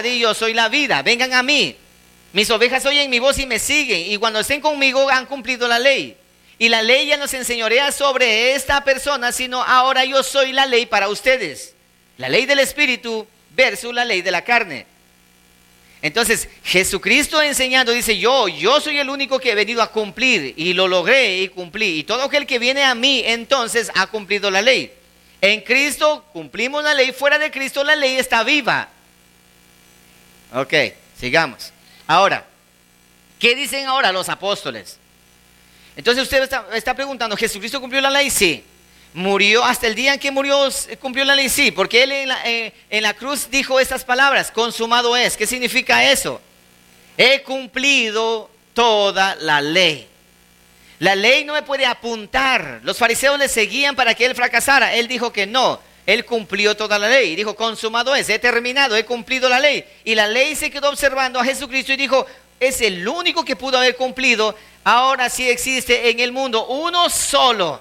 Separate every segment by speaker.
Speaker 1: verdad y yo soy la vida. Vengan a mí. Mis ovejas oyen mi voz y me siguen. Y cuando estén conmigo han cumplido la ley. Y la ley ya no se enseñorea sobre esta persona, sino ahora yo soy la ley para ustedes. La ley del Espíritu versus la ley de la carne. Entonces, Jesucristo enseñando dice, yo soy el único que he venido a cumplir, y lo logré y cumplí. Y todo aquel que viene a mí, entonces, ha cumplido la ley. En Cristo cumplimos la ley, fuera de Cristo la ley está viva. Ok, sigamos. Ahora, ¿qué dicen ahora los apóstoles? Entonces usted está preguntando, ¿Jesucristo cumplió la ley? Sí. ¿Murió hasta el día en que murió, cumplió la ley? Sí, porque él en la cruz dijo estas palabras, consumado es. ¿Qué significa eso? He cumplido toda la ley. La ley no me puede apuntar. Los fariseos le seguían para que él fracasara. Él dijo que no, él cumplió toda la ley. Dijo, consumado es, he terminado, he cumplido la ley. Y la ley se quedó observando a Jesucristo y dijo, es el único que pudo haber cumplido. Ahora sí existe en el mundo uno solo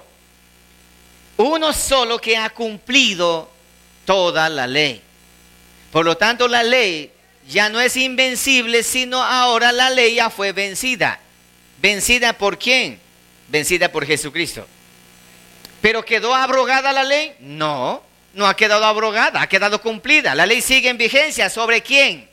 Speaker 1: que ha cumplido toda la ley. Por lo tanto, la ley ya no es invencible, sino ahora la ley ya fue vencida. ¿Vencida por quién? Vencida por Jesucristo. ¿Pero quedó abrogada la ley? No, no ha quedado abrogada, ha quedado cumplida. La ley sigue en vigencia. ¿Sobre quién?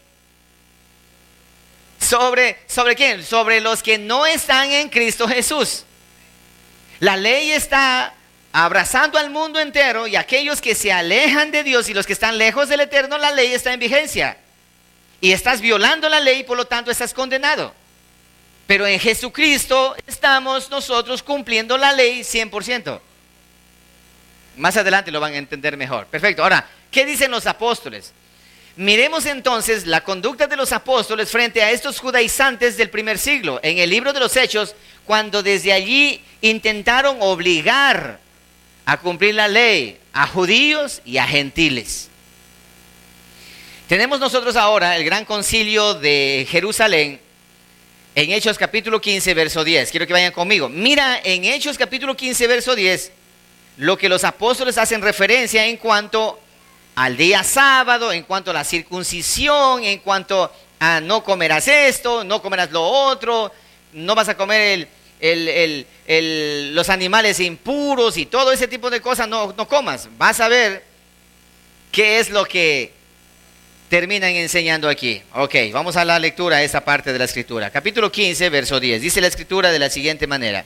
Speaker 1: ¿Sobre quién? Sobre los que no están en Cristo Jesús. La ley está abrazando al mundo entero, y aquellos que se alejan de Dios y los que están lejos del Eterno, la ley está en vigencia. Y estás violando la ley, por lo tanto estás condenado. Pero en Jesucristo estamos nosotros cumpliendo la ley 100%. Más adelante lo van a entender mejor. Perfecto. Ahora, ¿qué dicen los apóstoles? Miremos entonces la conducta de los apóstoles frente a estos judaizantes del primer siglo. En el libro de los Hechos, cuando desde allí intentaron obligar a cumplir la ley a judíos y a gentiles. Tenemos nosotros ahora el gran concilio de Jerusalén en Hechos capítulo 15, verso 10. Quiero que vayan conmigo. Mira en Hechos capítulo 15, verso 10, lo que los apóstoles hacen referencia en cuanto al día sábado, en cuanto a la circuncisión, en cuanto a no comerás esto, no comerás lo otro, no vas a comer los animales impuros y todo ese tipo de cosas, no comas. Vas a ver qué es lo que terminan enseñando aquí. Ok, vamos a la lectura de esta parte de la escritura. Capítulo 15, verso 10. Dice la escritura de la siguiente manera.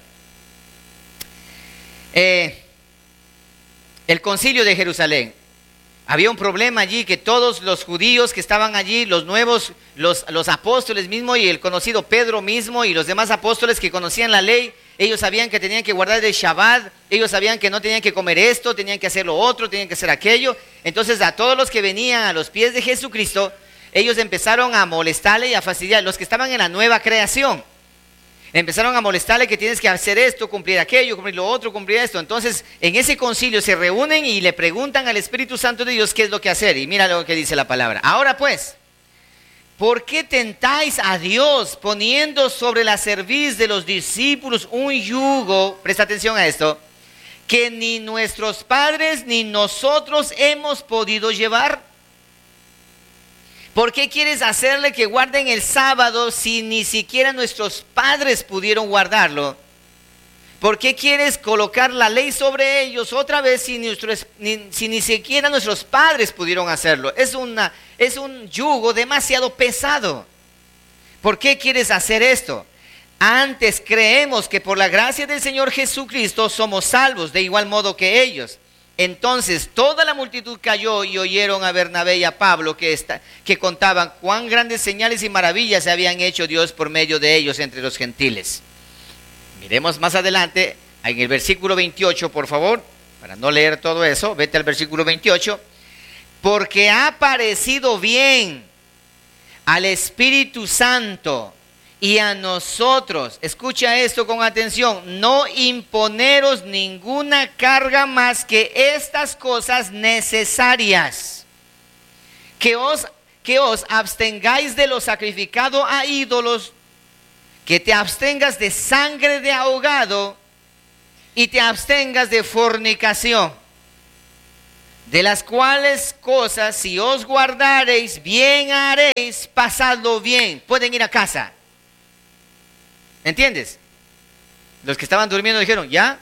Speaker 1: El concilio de Jerusalén. Había un problema allí, que todos los judíos que estaban allí, los nuevos, los apóstoles mismos y el conocido Pedro mismo y los demás apóstoles que conocían la ley, ellos sabían que tenían que guardar el Shabbat, ellos sabían que no tenían que comer esto, tenían que hacer lo otro, tenían que hacer aquello. Entonces a todos los que venían a los pies de Jesucristo, ellos empezaron a molestarle y a fastidiar, los que estaban en la nueva creación. Empezaron a molestarle que tienes que hacer esto, cumplir aquello, cumplir lo otro, cumplir esto. Entonces, en ese concilio se reúnen y le preguntan al Espíritu Santo de Dios qué es lo que hacer. Y mira lo que dice la palabra. Ahora pues, ¿por qué tentáis a Dios poniendo sobre la cerviz de los discípulos un yugo? Presta atención a esto. Que ni nuestros padres ni nosotros hemos podido llevar. ¿Por qué quieres hacerle que guarden el sábado si ni siquiera nuestros padres pudieron guardarlo? ¿Por qué quieres colocar la ley sobre ellos otra vez si ni siquiera nuestros padres pudieron hacerlo? Es un yugo demasiado pesado. ¿Por qué quieres hacer esto? Antes creemos que por la gracia del Señor Jesucristo somos salvos de igual modo que ellos. Entonces toda la multitud cayó y oyeron a Bernabé y a Pablo que contaban cuán grandes señales y maravillas se habían hecho Dios por medio de ellos entre los gentiles. Miremos más adelante en el versículo 28, por favor, para no leer todo eso, vete al versículo 28. Porque ha parecido bien al Espíritu Santo y a nosotros, escucha esto con atención, no imponeros ninguna carga más que estas cosas necesarias. Que os abstengáis de lo sacrificado a ídolos, que te abstengas de sangre de ahogado y te abstengas de fornicación. De las cuales cosas, si os guardareis, bien haréis, pasadlo bien. Pueden ir a casa. ¿Entiendes? Los que estaban durmiendo dijeron, ¿ya?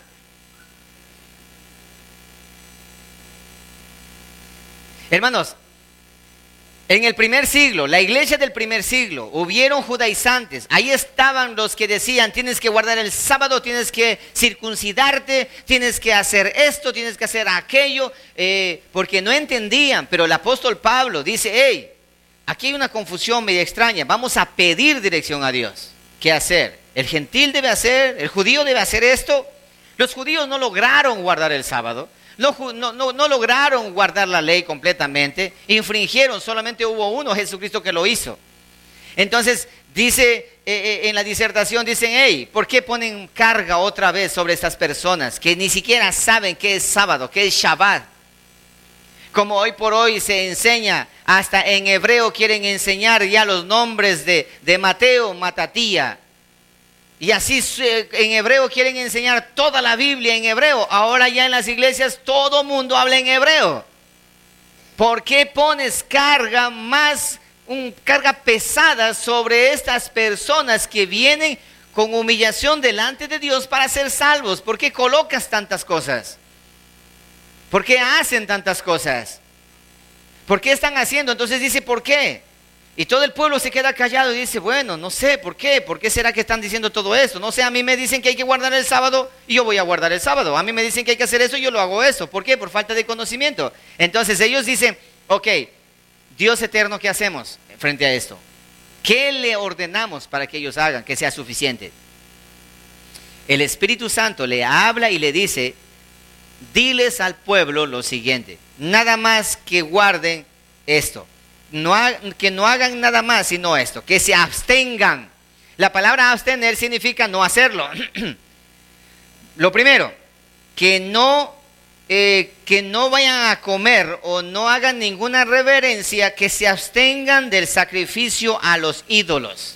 Speaker 1: Hermanos, en el primer siglo, la iglesia del primer siglo, hubieron judaizantes. Ahí estaban los que decían, tienes que guardar el sábado, tienes que circuncidarte, tienes que hacer esto, tienes que hacer aquello, porque no entendían. Pero el apóstol Pablo dice, hey, aquí hay una confusión media extraña, vamos a pedir dirección a Dios. ¿Qué hacer? ¿El gentil debe hacer? ¿El judío debe hacer esto? Los judíos no lograron guardar el sábado. No lograron guardar la ley completamente, infringieron, solamente hubo uno, Jesucristo, que lo hizo. Entonces dice en la disertación, dicen, hey, ¿por qué ponen carga otra vez sobre estas personas que ni siquiera saben qué es sábado, qué es Shabbat? Como hoy por hoy se enseña, hasta en hebreo quieren enseñar ya los nombres de Mateo, Matatía. Y así en hebreo quieren enseñar toda la Biblia en hebreo. Ahora ya en las iglesias todo mundo habla en hebreo. ¿Por qué pones carga pesada sobre estas personas que vienen con humillación delante de Dios para ser salvos? ¿Por qué colocas tantas cosas? ¿Por qué hacen tantas cosas? ¿Por qué están haciendo? Entonces dice, ¿por qué? Y todo el pueblo se queda callado y dice, bueno, no sé, ¿por qué? ¿Por qué será que están diciendo todo esto? No sé, a mí me dicen que hay que guardar el sábado y yo voy a guardar el sábado. A mí me dicen que hay que hacer eso y yo lo hago eso. ¿Por qué? Por falta de conocimiento. Entonces ellos dicen, ok, Dios eterno, ¿qué hacemos frente a esto? ¿Qué le ordenamos para que ellos hagan, que sea suficiente? El Espíritu Santo le habla y le dice, diles al pueblo lo siguiente, nada más que guarden esto. Que no hagan nada más sino esto, que se abstengan. La palabra abstener significa no hacerlo. Lo primero, que no vayan a comer o no hagan ninguna reverencia, que se abstengan del sacrificio a los ídolos.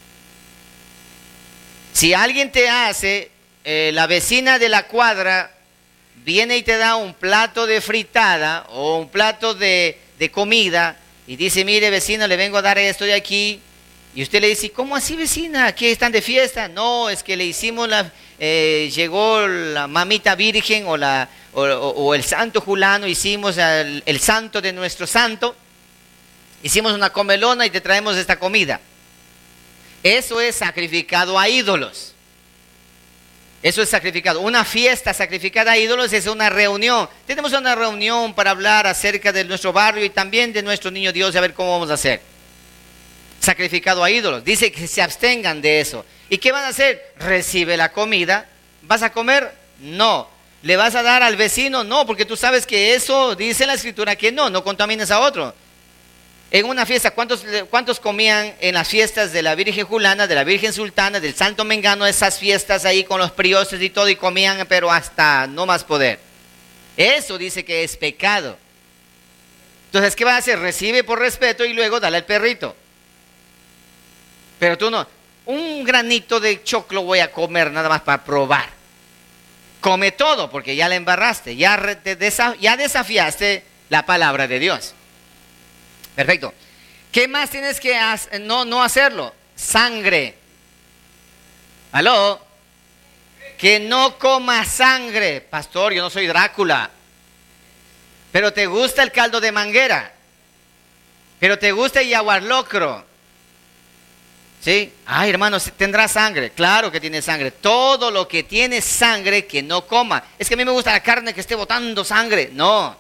Speaker 1: Si alguien te hace, la vecina de la cuadra viene y te da un plato de fritada o un plato de comida, y dice, mire vecino, le vengo a dar esto de aquí. Y usted le dice, ¿cómo así vecina? ¿Aquí están de fiesta? No, es que le hicimos llegó la mamita virgen o el santo Julano, hicimos el santo de nuestro santo. Hicimos una comelona y te traemos esta comida. Eso es sacrificado a ídolos. Eso es sacrificado. Una fiesta sacrificada a ídolos es una reunión. Tenemos una reunión para hablar acerca de nuestro barrio y también de nuestro niño Dios, a ver cómo vamos a hacer. Sacrificado a ídolos. Dice que se abstengan de eso. ¿Y qué van a hacer? Recibe la comida. ¿Vas a comer? No. ¿Le vas a dar al vecino? No, porque tú sabes que eso dice la Escritura que no contamines a otro. En una fiesta, ¿cuántos comían en las fiestas de la Virgen Julana, de la Virgen Sultana, del Santo Mengano, esas fiestas ahí con los priostes y todo, y comían, pero hasta no más poder? Eso dice que es pecado. Entonces, ¿qué va a hacer? Recibe por respeto y luego dale al perrito. Pero tú no, un granito de choclo voy a comer nada más para probar. Come todo porque ya la embarraste, ya desafiaste la palabra de Dios. Perfecto. ¿Qué más tienes que no hacerlo? Sangre. ¿Aló? Que no comas sangre. Pastor, yo no soy Drácula. Pero te gusta el caldo de manguera. Pero te gusta el yaguarlocro. ¿Sí? Ay, hermano, ¿tendrá sangre? Claro que tiene sangre. Todo lo que tiene sangre que no coma. Es que a mí me gusta la carne que esté botando sangre. No.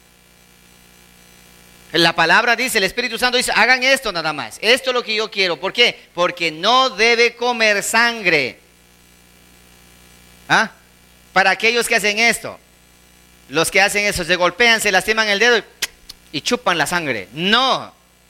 Speaker 1: La palabra dice, el Espíritu Santo dice, hagan esto nada más. Esto es lo que yo quiero. ¿Por qué? Porque no debe comer sangre. ¿Ah? Para aquellos que hacen esto, los que hacen eso, se golpean, se lastiman el dedo y chupan la sangre. No.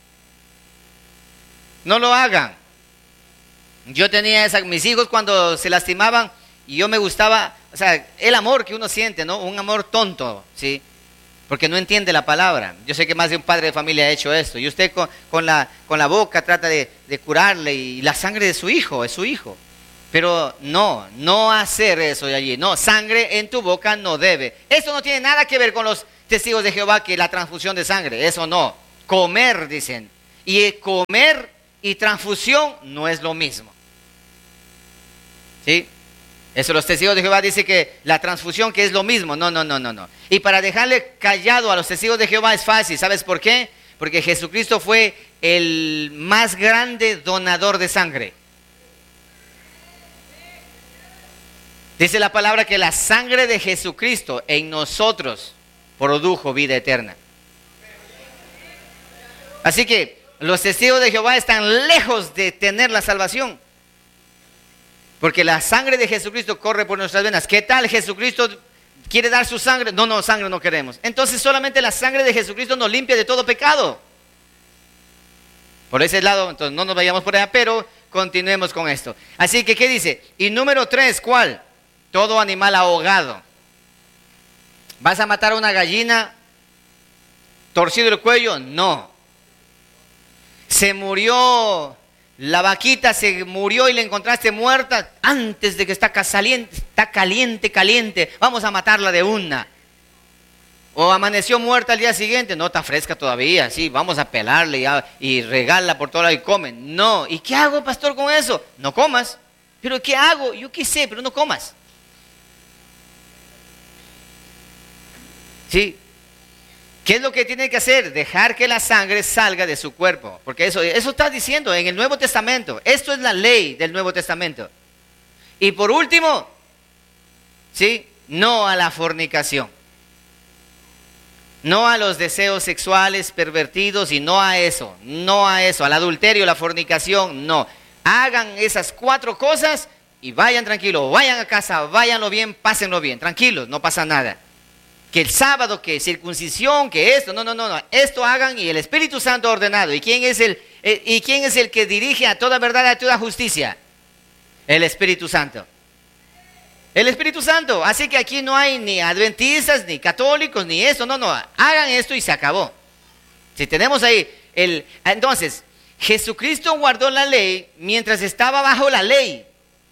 Speaker 1: No lo hagan. Yo tenía mis hijos cuando se lastimaban y yo me gustaba, o sea, el amor que uno siente, ¿no? Un amor tonto, ¿sí? Porque no entiende la palabra. Yo sé que más de un padre de familia ha hecho esto. Y usted con la boca trata de curarle, y la sangre de su hijo, es su hijo. Pero no hacer eso de allí. No, sangre en tu boca no debe. Esto no tiene nada que ver con los testigos de Jehová que la transfusión de sangre, eso no. Comer, dicen. Y comer y transfusión no es lo mismo. ¿Sí? Eso los testigos de Jehová dicen que la transfusión que es lo mismo. No. Y para dejarle callado a los testigos de Jehová es fácil. ¿Sabes por qué? Porque Jesucristo fue el más grande donador de sangre. Dice la palabra que la sangre de Jesucristo en nosotros produjo vida eterna. Así que los testigos de Jehová están lejos de tener la salvación. Porque la sangre de Jesucristo corre por nuestras venas. ¿Qué tal Jesucristo quiere dar su sangre? No, sangre no queremos. Entonces solamente la sangre de Jesucristo nos limpia de todo pecado. Por ese lado, entonces no nos vayamos por allá, pero continuemos con esto. Así que, ¿qué dice? Y número 3, ¿cuál? Todo animal ahogado. ¿Vas a matar a una gallina torcido el cuello? No. Se murió la vaquita, se murió y la encontraste muerta antes de que está caliente. Vamos a matarla de una. O amaneció muerta al día siguiente. No, está fresca todavía. Sí, vamos a pelarle y regarla por todo lado y comen. No. ¿Y qué hago, pastor, con eso? No comas. ¿Pero qué hago? Yo qué sé, pero no comas. ¿Sí? ¿Qué es lo que tiene que hacer? Dejar que la sangre salga de su cuerpo. Porque eso está diciendo en el Nuevo Testamento. Esto es la ley del Nuevo Testamento. Y por último, ¿sí? No a la fornicación. No a los deseos sexuales pervertidos y no a eso. Al adulterio, la fornicación, no. Hagan esas 4 cosas y vayan tranquilos. Vayan a casa, váyanlo bien, pásenlo bien. Tranquilos, no pasa nada. Que el sábado, que circuncisión, que esto, no. Esto hagan y el Espíritu Santo ha ordenado. ¿Y quién es el que dirige a toda verdad, a toda justicia? El Espíritu Santo. El Espíritu Santo. Así que aquí no hay ni adventistas, ni católicos, ni esto. No. Hagan esto y se acabó. Si tenemos ahí entonces, Jesucristo guardó la ley mientras estaba bajo la ley.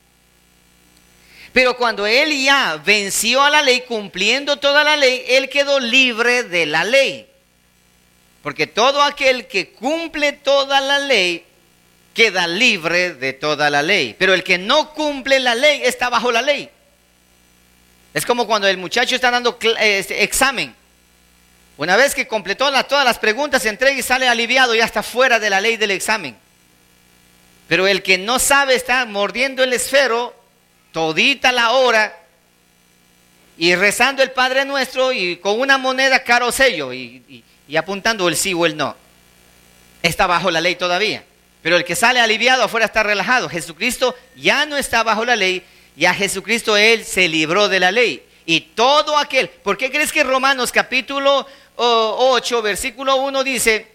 Speaker 1: Pero cuando Él ya venció a la ley, cumpliendo toda la ley, Él quedó libre de la ley. Porque todo aquel que cumple toda la ley, queda libre de toda la ley. Pero el que no cumple la ley, está bajo la ley. Es como cuando el muchacho está dando examen. Una vez que completó todas las preguntas, se entrega y sale aliviado, ya está fuera de la ley del examen. Pero el que no sabe está mordiendo el esfero todita la hora y rezando el Padre Nuestro y con una moneda caro sello y apuntando el sí o el no. Está bajo la ley todavía. Pero el que sale aliviado afuera está relajado. Jesucristo ya no está bajo la ley. Ya Jesucristo, Él se libró de la ley. Y todo aquel, ¿por qué crees que Romanos capítulo 8, versículo 1 dice: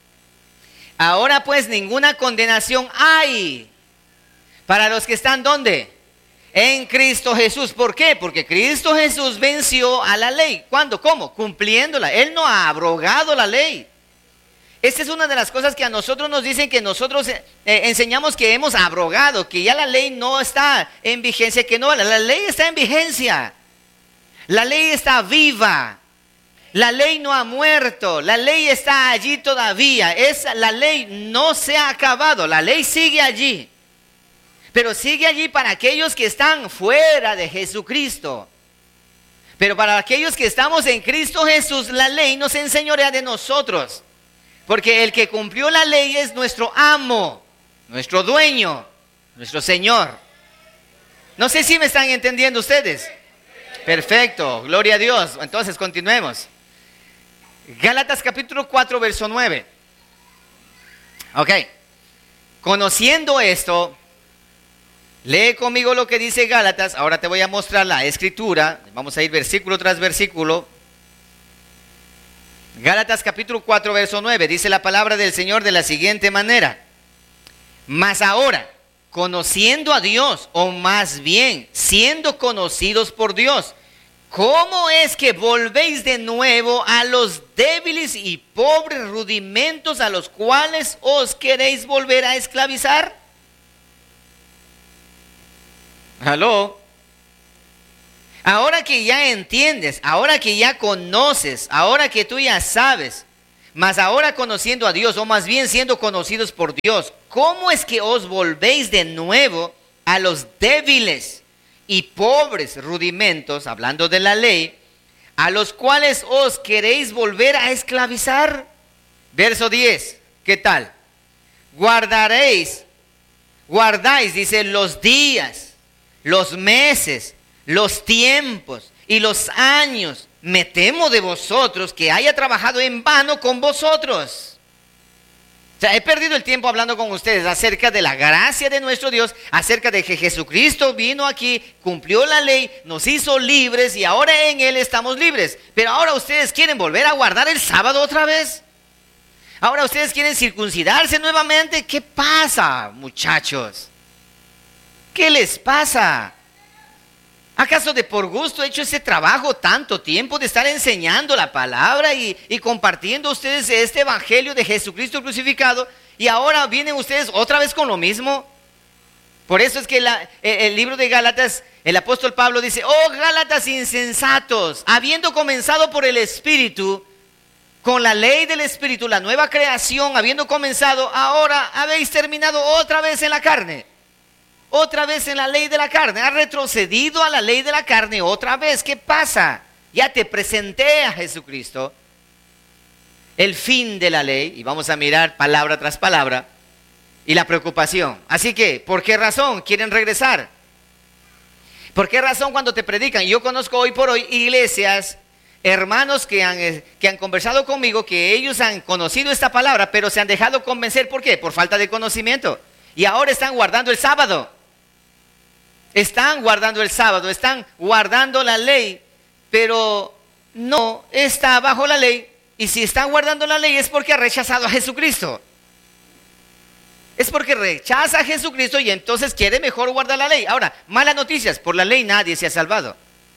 Speaker 1: ahora pues ninguna condenación hay para los que están ¿dónde? En Cristo Jesús. ¿Por qué? Porque Cristo Jesús venció a la ley. ¿Cuándo? ¿Cómo? Cumpliéndola. Él no ha abrogado la ley. Esta es una de las cosas que a nosotros nos dicen, que nosotros enseñamos que hemos abrogado, que ya la ley no está en vigencia, que no, la ley está en vigencia. La ley está viva. La ley no ha muerto. La ley está allí todavía. La ley no se ha acabado. La ley sigue allí. Pero sigue allí para aquellos que están fuera de Jesucristo. Pero para aquellos que estamos en Cristo Jesús, la ley nos enseñorea de nosotros. Porque el que cumplió la ley es nuestro amo, nuestro dueño, nuestro Señor. No sé si me están entendiendo ustedes. Perfecto, gloria a Dios. Entonces continuemos. Gálatas capítulo 4, verso 9. Ok. Conociendo esto, lee conmigo lo que dice Gálatas. Ahora te voy a mostrar la escritura. Vamos a ir versículo tras versículo. Gálatas capítulo 4, verso 9. Dice la palabra del Señor de la siguiente manera: mas ahora, conociendo a Dios, o más bien siendo conocidos por Dios, ¿cómo es que volvéis de nuevo a los débiles y pobres rudimentos a los cuales os queréis volver a esclavizar? ¿Aló? Ahora que ya entiendes, ahora que ya conoces, ahora que tú ya sabes, mas ahora conociendo a Dios, o más bien siendo conocidos por Dios, ¿cómo es que os volvéis de nuevo a los débiles y pobres rudimentos, hablando de la ley, a los cuales os queréis volver a esclavizar? Verso 10, ¿qué tal? Guardáis, dice, los días, los meses, los tiempos y los años. Me temo de vosotros que haya trabajado en vano con vosotros. O sea, he perdido el tiempo hablando con ustedes acerca de la gracia de nuestro Dios, acerca de que Jesucristo vino aquí, cumplió la ley, nos hizo libres y ahora en Él estamos libres. Pero ahora ustedes quieren volver a guardar el sábado otra vez. Ahora ustedes quieren circuncidarse nuevamente. ¿Qué pasa, muchachos? ¿Qué les pasa? ¿Acaso de por gusto he hecho ese trabajo tanto tiempo de estar enseñando la palabra y compartiendo ustedes este evangelio de Jesucristo crucificado, y ahora vienen ustedes otra vez con lo mismo? Por eso es que el libro de Gálatas, el apóstol Pablo dice: oh Gálatas insensatos, habiendo comenzado por el Espíritu, con la ley del Espíritu, la nueva creación, habiendo comenzado, ahora habéis terminado otra vez en la carne. Otra vez en la ley de la carne. Ha retrocedido a la ley de la carne otra vez. ¿Qué pasa? Ya te presenté a Jesucristo, el fin de la ley, y vamos a mirar palabra tras palabra, y la preocupación. Así que, ¿por qué razón quieren regresar? ¿Por qué razón cuando te predican? Yo conozco hoy por hoy iglesias, hermanos que han conversado conmigo, que ellos han conocido esta palabra, pero se han dejado convencer. ¿Por qué? Por falta de conocimiento. Y ahora están guardando el sábado. Están guardando el sábado, están guardando la ley, pero no está bajo la ley. Y si están guardando la ley es porque ha rechazado a Jesucristo. Es porque rechaza a Jesucristo y entonces quiere mejor guardar la ley. Ahora, malas noticias: por la ley nadie se ha salvado.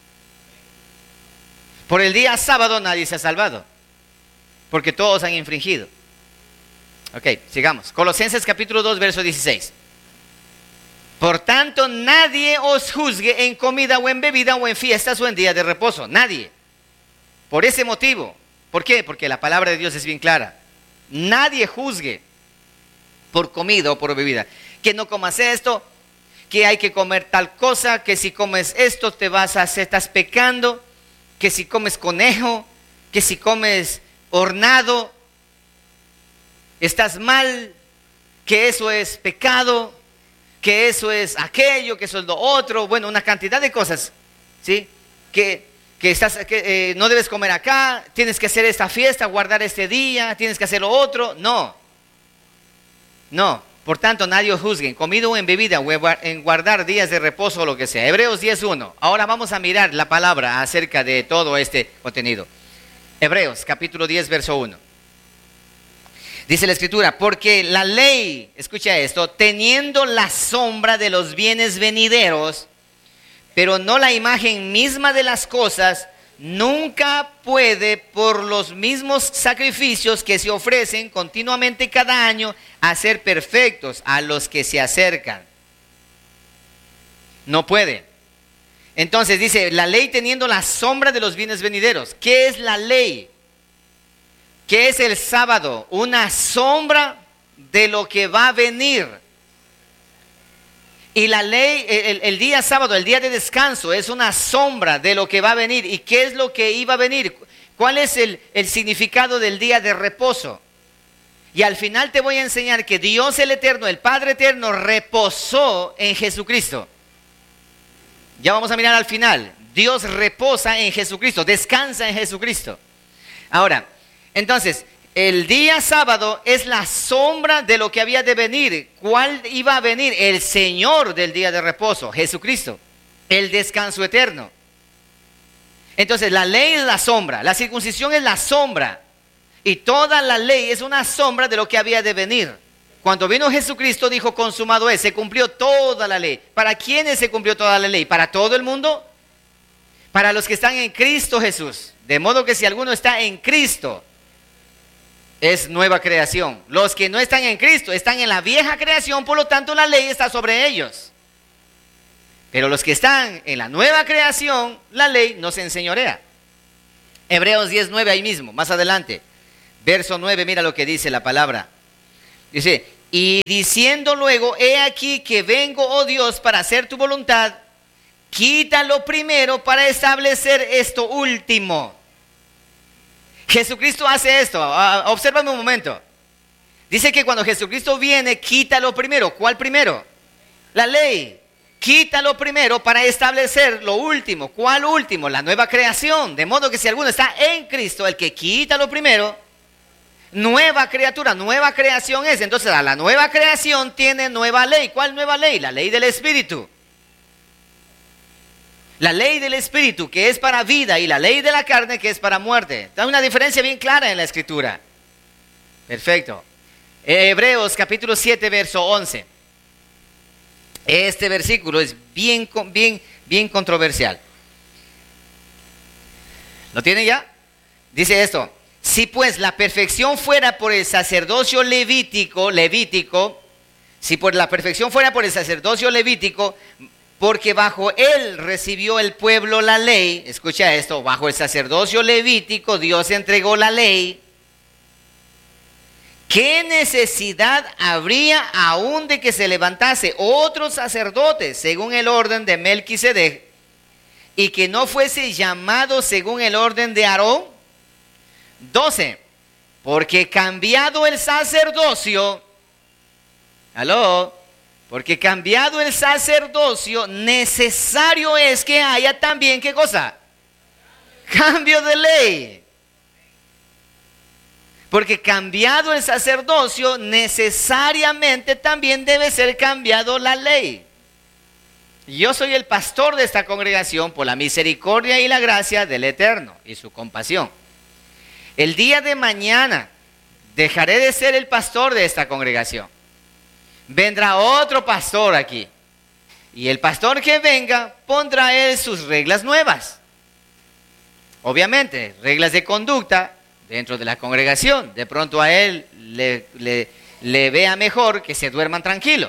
Speaker 1: Por el día sábado nadie se ha salvado, porque todos han infringido. Ok, sigamos. Colosenses capítulo 2, verso 16. Por tanto, nadie os juzgue en comida o en bebida o en fiestas o en días de reposo. Nadie. Por ese motivo. ¿Por qué? Porque la palabra de Dios es bien clara. Nadie juzgue por comida o por bebida. Que no comas esto, que hay que comer tal cosa, que si comes esto estás pecando, que si comes conejo, que si comes hornado, estás mal, que eso es pecado, que eso es aquello, que eso es lo otro. Bueno, una cantidad de cosas, ¿sí? Que no debes comer acá, tienes que hacer esta fiesta, guardar este día, tienes que hacer lo otro. No. Por tanto, nadie os juzgue en comida o en bebida o en guardar días de reposo o lo que sea. Hebreos 10:1. Ahora vamos a mirar la palabra acerca de todo este contenido. Hebreos capítulo 10, verso 1. Dice la Escritura: porque la ley, escucha esto, teniendo la sombra de los bienes venideros, pero no la imagen misma de las cosas, nunca puede, por los mismos sacrificios que se ofrecen continuamente cada año, hacer perfectos a los que se acercan. No puede. Entonces dice, la ley teniendo la sombra de los bienes venideros. ¿Qué es la ley? ¿Qué es el sábado? Una sombra de lo que va a venir. Y la ley, el día sábado, el día de descanso, es una sombra de lo que va a venir. ¿Y qué es lo que iba a venir? ¿Cuál es el significado del día de reposo? Y al final te voy a enseñar que Dios el Eterno, el Padre Eterno, reposó en Jesucristo. Ya vamos a mirar al final. Dios reposa en Jesucristo, descansa en Jesucristo. Ahora, entonces, el día sábado es la sombra de lo que había de venir. ¿Cuál iba a venir? El Señor del día de reposo, Jesucristo, el descanso eterno. Entonces, la ley es la sombra, la circuncisión es la sombra, y toda la ley es una sombra de lo que había de venir. Cuando vino Jesucristo dijo, consumado es, se cumplió toda la ley. ¿Para quiénes se cumplió toda la ley? ¿Para todo el mundo? Para los que están en Cristo Jesús. De modo que si alguno está en Cristo, es nueva creación. Los que no están en Cristo están en la vieja creación, por lo tanto la ley está sobre ellos. Pero los que están en la nueva creación, la ley no se enseñorea. Hebreos 10:9 ahí mismo, más adelante. Verso 9, mira lo que dice la palabra. Dice, y diciendo luego, he aquí que vengo, oh Dios, para hacer tu voluntad, quita lo primero para establecer esto último. Jesucristo hace esto, obsérvame un momento. Dice que cuando Jesucristo viene, quita lo primero. ¿Cuál primero? La ley. Quita lo primero para establecer lo último. ¿Cuál último? La nueva creación. De modo que si alguno está en Cristo, el que quita lo primero, nueva criatura, nueva creación es. Entonces a la nueva creación tiene nueva ley. ¿Cuál nueva ley? La ley del Espíritu. La ley del Espíritu que es para vida y la ley de la carne que es para muerte. Hay una diferencia bien clara en la Escritura. Perfecto. Hebreos capítulo 7 verso 11. Este versículo es bien controversial. ¿Lo tienen ya? Dice esto: si pues la perfección fuera por el sacerdocio levítico, si por la perfección fuera por el sacerdocio levítico, porque bajo él recibió el pueblo la ley, escucha esto, bajo el sacerdocio levítico Dios entregó la ley, ¿qué necesidad habría aún de que se levantase otro sacerdote según el orden de Melquisedec y que no fuese llamado según el orden de Aarón? 12. Porque cambiado el sacerdocio, porque cambiado el sacerdocio, necesario es que haya también, ¿qué cosa? Cambio de ley. Porque cambiado el sacerdocio, necesariamente también debe ser cambiado la ley. Yo soy el pastor de esta congregación por la misericordia y la gracia del Eterno y su compasión. El día de mañana dejaré de ser el pastor de esta congregación. Vendrá otro pastor aquí. Y el pastor que venga pondrá él sus reglas nuevas. Obviamente, reglas de conducta dentro de la congregación. De pronto a él le vea mejor que se duerman tranquilo.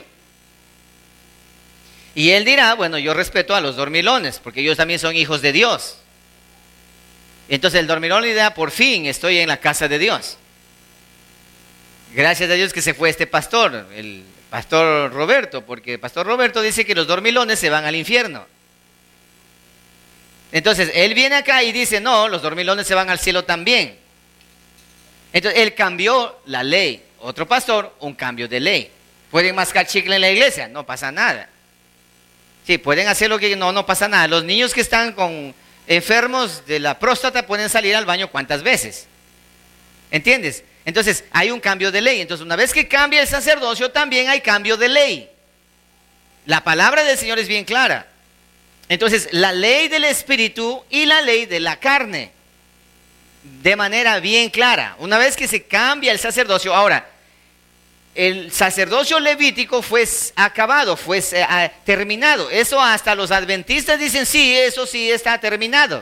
Speaker 1: Y él dirá, bueno, yo respeto a los dormilones, porque ellos también son hijos de Dios. Entonces el dormilón le dirá, por fin estoy en la casa de Dios. Gracias a Dios que se fue este pastor, el pastor Roberto, porque el pastor Roberto dice que los dormilones se van al infierno. Entonces él viene acá y dice, no, los dormilones se van al cielo también. Entonces él cambió la ley. Otro pastor, un cambio de ley. ¿Pueden mascar chicle en la iglesia? No pasa nada. Sí, pueden hacer lo que no pasa nada. Los niños que están enfermos de la próstata pueden salir al baño ¿cuántas veces? ¿Entiendes? Entonces hay un cambio de ley. Entonces una vez que cambia el sacerdocio también hay cambio de ley. La palabra del Señor es bien clara. Entonces la ley del Espíritu y la ley de la carne, de manera bien clara. Una vez que se cambia el sacerdocio, ahora, el sacerdocio levítico fue acabado, fue terminado. Eso hasta los adventistas dicen, sí, eso sí está terminado.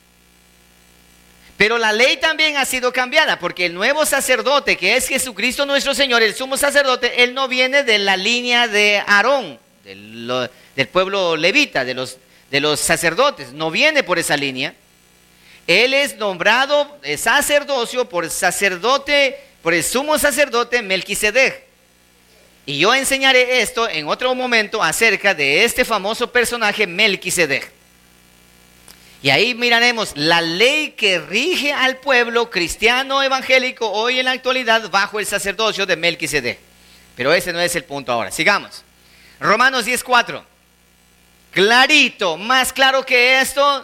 Speaker 1: Pero la ley también ha sido cambiada, porque el nuevo sacerdote, que es Jesucristo nuestro Señor, el sumo sacerdote, él no viene de la línea de Aarón, del pueblo levita, de los sacerdotes, no viene por esa línea. Él es nombrado sacerdocio por el sumo sacerdote Melquisedec. Y yo enseñaré esto en otro momento acerca de este famoso personaje Melquisedec. Y ahí miraremos la ley que rige al pueblo cristiano evangélico hoy en la actualidad bajo el sacerdocio de Melquisedec. Pero ese no es el punto ahora. Sigamos. Romanos 10:4. Clarito, más claro que esto.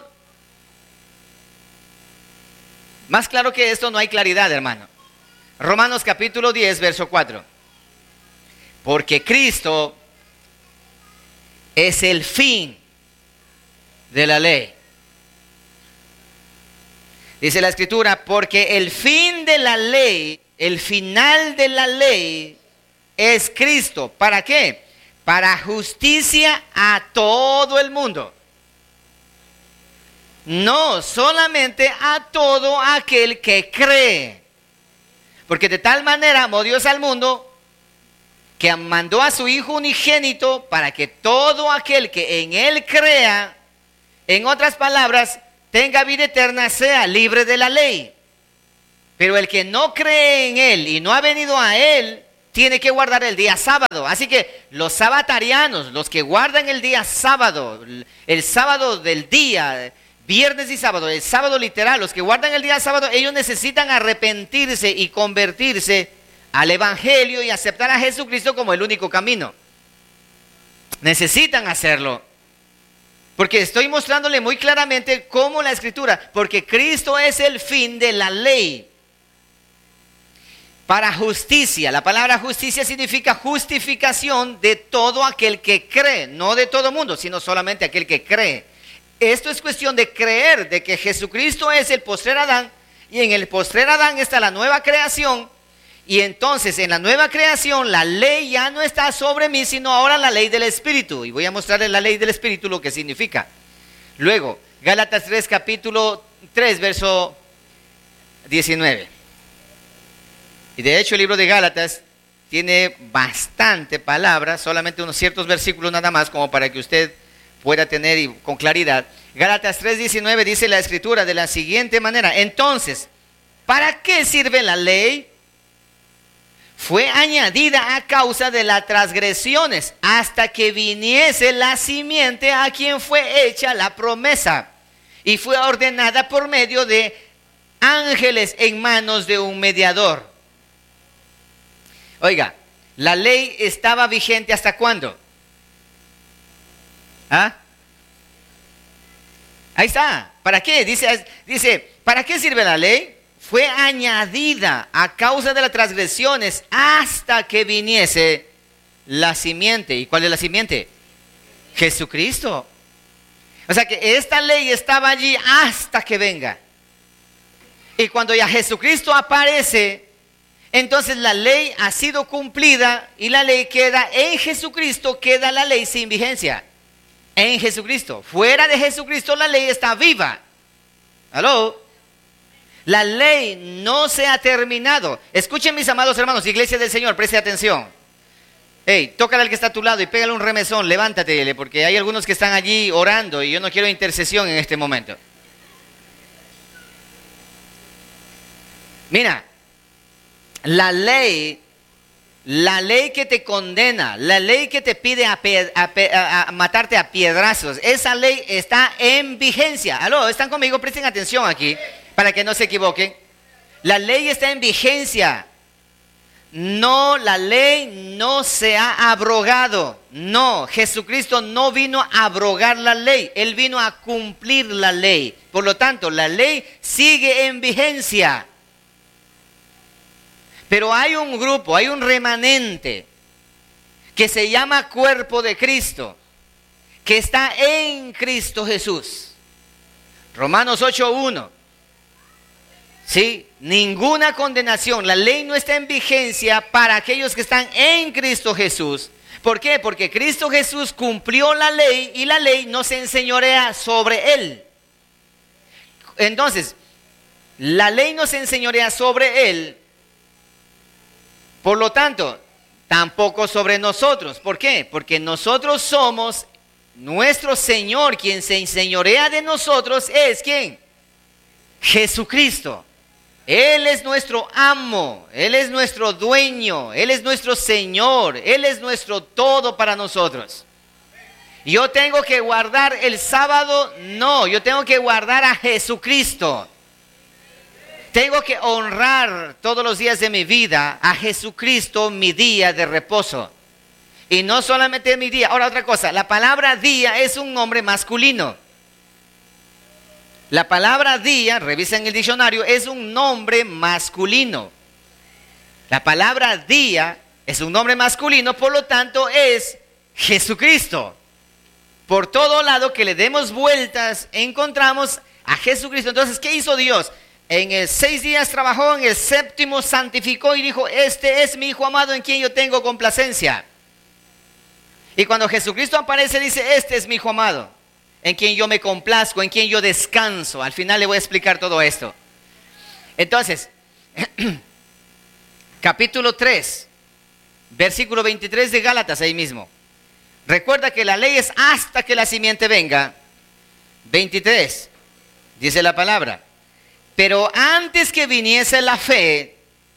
Speaker 1: Más claro que esto no hay claridad, hermano. Romanos capítulo 10, verso 4. Porque Cristo es el fin de la ley. Dice la Escritura, porque el fin de la ley, el final de la ley es Cristo. ¿Para qué? Para justicia a todo el mundo. No, solamente a todo aquel que cree. Porque de tal manera amó Dios al mundo que mandó a su Hijo unigénito para que todo aquel que en Él crea, en otras palabras, tenga vida eterna, sea libre de la ley. Pero el que no cree en Él y no ha venido a Él, tiene que guardar el día sábado. Así que los sabatarianos, los que guardan el día sábado, el sábado del día, viernes y sábado, el sábado literal, los que guardan el día sábado, ellos necesitan arrepentirse y convertirse al Evangelio y aceptar a Jesucristo como el único camino. Necesitan hacerlo. Porque estoy mostrándole muy claramente cómo la Escritura, porque Cristo es el fin de la ley. Para justicia, la palabra justicia significa justificación de todo aquel que cree, no de todo mundo, sino solamente aquel que cree. Esto es cuestión de creer, de que Jesucristo es el postrer Adán, y en el postrer Adán está la nueva creación, y entonces en la nueva creación la ley ya no está sobre mí, sino ahora la ley del Espíritu, y voy a mostrarles la ley del Espíritu lo que significa. Luego, Gálatas 3, capítulo 3, verso 19. Y de hecho el libro de Gálatas tiene bastante palabra, solamente unos ciertos versículos nada más, como para que usted pueda tener con claridad. Gálatas 3:19 dice la Escritura de la siguiente manera: entonces, ¿para qué sirve la ley? Fue añadida a causa de las transgresiones, hasta que viniese la simiente a quien fue hecha la promesa, y fue ordenada por medio de ángeles en manos de un mediador. Oiga, ¿la ley estaba vigente hasta cuándo? ¿Ah? Ahí está. ¿Para qué? Dice, ¿para qué sirve la ley? Fue añadida a causa de las transgresiones hasta que viniese la simiente. ¿Y cuál es la simiente? Jesucristo. O sea que esta ley estaba allí hasta que venga. Y cuando ya Jesucristo aparece, entonces la ley ha sido cumplida y la ley queda en Jesucristo, queda la ley sin vigencia. En Jesucristo. Fuera de Jesucristo la ley está viva. ¿Aló? La ley no se ha terminado. Escuchen, mis amados hermanos, iglesia del Señor, preste atención. Hey, tócale al que está a tu lado y pégale un remesón, levántate, porque hay algunos que están allí orando y yo no quiero intercesión en este momento. Mira, la ley que te condena, la ley que te pide a matarte a piedrazos, esa ley está en vigencia. Aló, ¿están conmigo? Presten atención aquí para que no se equivoquen. La ley está en vigencia. No, la ley no se ha abrogado. No, Jesucristo no vino a abrogar la ley, Él vino a cumplir la ley. Por lo tanto, la ley sigue en vigencia. Pero hay un grupo, hay un remanente que se llama cuerpo de Cristo, que está en Cristo Jesús. Romanos 8:1. Sí, ninguna condenación. La ley no está en vigencia para aquellos que están en Cristo Jesús. ¿Por qué? Porque Cristo Jesús cumplió la ley y la ley no se enseñorea sobre Él. Entonces, la ley no se enseñorea sobre Él. Por lo tanto, tampoco sobre nosotros. ¿Por qué? Porque nosotros somos nuestro Señor. Quien se enseñorea de nosotros es ¿quién? Jesucristo. Él es nuestro amo, Él es nuestro dueño, Él es nuestro Señor, Él es nuestro todo para nosotros. ¿Yo tengo que guardar el sábado? No, yo tengo que guardar a Jesucristo. Tengo que honrar todos los días de mi vida a Jesucristo, mi día de reposo. Y no solamente mi día. Ahora otra cosa, la palabra día es un nombre masculino. La palabra día, revisa en el diccionario, es un nombre masculino. La palabra día es un nombre masculino, por lo tanto es Jesucristo. Por todo lado que le demos vueltas, encontramos a Jesucristo. Entonces, ¿qué hizo Dios? En el 6 días trabajó, en el 7º santificó y dijo, este es mi Hijo amado en quien yo tengo complacencia. Y cuando Jesucristo aparece dice, este es mi Hijo amado, en quien yo me complazco, en quien yo descanso. Al final le voy a explicar todo esto. Entonces, capítulo 3, Versículo 23 de Gálatas, ahí mismo. Recuerda que la ley es hasta que la simiente venga. 23, dice la palabra. Pero antes que viniese la fe,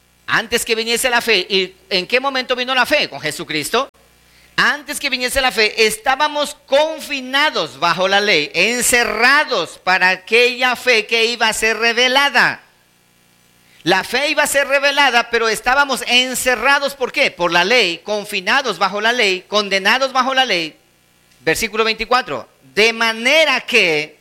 Speaker 1: ¿y en qué momento vino la fe? Con Jesucristo. Antes que viniese la fe, estábamos confinados bajo la ley, encerrados para aquella fe que iba a ser revelada. La fe iba a ser revelada, pero estábamos encerrados, ¿por qué? Por la ley, confinados bajo la ley, condenados bajo la ley. Versículo 24. De manera que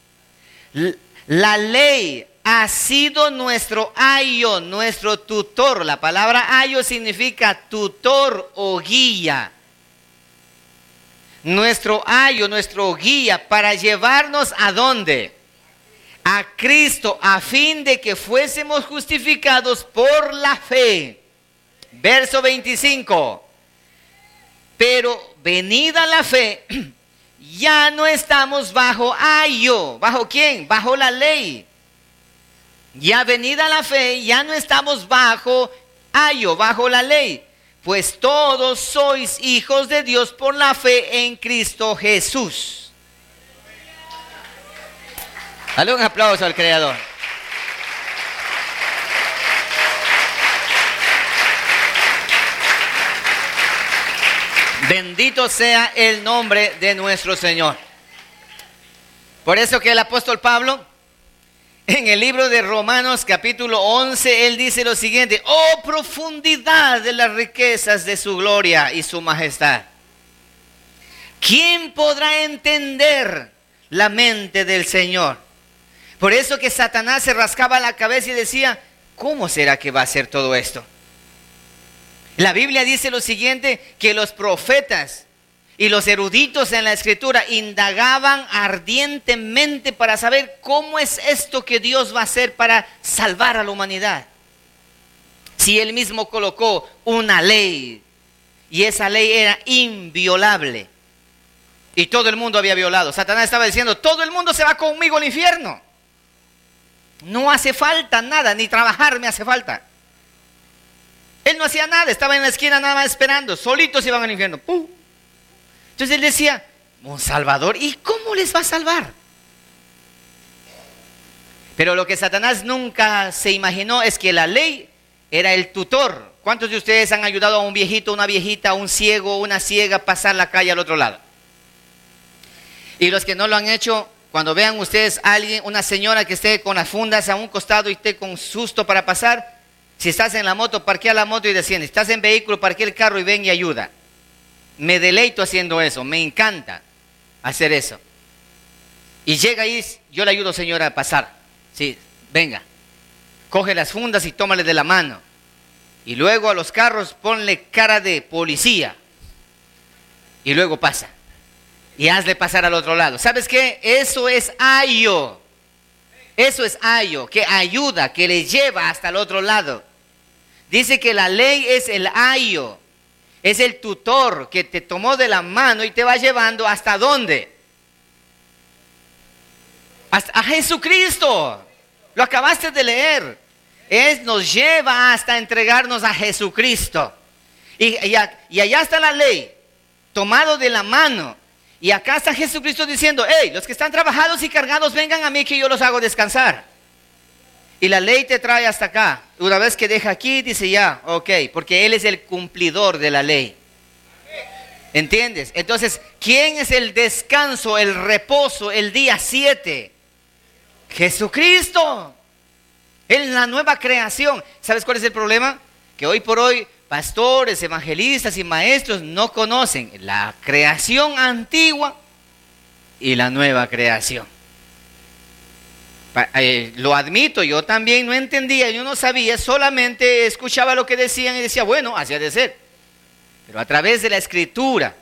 Speaker 1: la ley ha sido nuestro ayo, nuestro tutor. La palabra ayo significa tutor o guía. Nuestro ayo, nuestro guía, para llevarnos ¿a dónde? A Cristo, a fin de que fuésemos justificados por la fe. Verso 25. Pero venida la fe, ya no estamos bajo ayo. ¿Bajo quién? Bajo la ley. Ya venida la fe, ya no estamos bajo ayo, bajo la ley. Pues todos sois hijos de Dios por la fe en Cristo Jesús. Dale un aplauso al Creador. Bendito sea el nombre de nuestro Señor. Por eso que el apóstol Pablo, en el libro de Romanos capítulo 11, él dice lo siguiente: oh profundidad de las riquezas de su gloria y su majestad. ¿Quién podrá entender la mente del Señor? Por eso que Satanás se rascaba la cabeza y decía: ¿cómo será que va a ser todo esto? La Biblia dice lo siguiente, que los profetas y los eruditos en la Escritura indagaban ardientemente para saber cómo es esto que Dios va a hacer para salvar a la humanidad. Si Él mismo colocó una ley y esa ley era inviolable y todo el mundo había violado. Satanás estaba diciendo: todo el mundo se va conmigo al infierno. No hace falta nada, ni trabajar me hace falta. Él no hacía nada, estaba en la esquina nada más esperando, solitos iban al infierno. ¡Pum! Entonces él decía: un Salvador, ¿y cómo les va a salvar? Pero lo que Satanás nunca se imaginó es que la ley era el tutor. ¿Cuántos de ustedes han ayudado a un viejito, una viejita, a un ciego, una ciega a pasar la calle al otro lado? Y los que no lo han hecho, cuando vean ustedes a alguien, una señora que esté con las fundas a un costado y esté con susto para pasar, si estás en la moto, parquea la moto y desciende. Si estás en vehículo, parquea el carro y ven y ayuda. Me deleito haciendo eso, me encanta hacer eso. Y llega ahí, yo le ayudo, señora, a pasar. Sí, venga, coge las fundas y tómale de la mano. Y luego a los carros ponle cara de policía. Y luego pasa. Y hazle pasar al otro lado. ¿Sabes qué? Eso es ayo. Eso es ayo, que ayuda, que le lleva hasta el otro lado. Dice que la ley es el ayo. Es el tutor que te tomó de la mano y te va llevando ¿hasta dónde? Hasta a Jesucristo. Lo acabaste de leer. Nos lleva hasta entregarnos a Jesucristo. Y allá está la ley, tomado de la mano. Y acá está Jesucristo diciendo: hey, los que están trabajados y cargados, vengan a mí que yo los hago descansar. Y la ley te trae hasta acá. Una vez que deja aquí, dice ya, ok, porque Él es el cumplidor de la ley. ¿Entiendes? Entonces, ¿quién es el descanso, el reposo, el día 7? Jesucristo. Él es la nueva creación. ¿Sabes cuál es el problema? Que hoy por hoy pastores, evangelistas y maestros no conocen la creación antigua y la nueva creación. Lo admito, yo también no entendía, yo no sabía, solamente escuchaba lo que decían y decía: bueno, así ha de ser. Pero a través de la Escritura,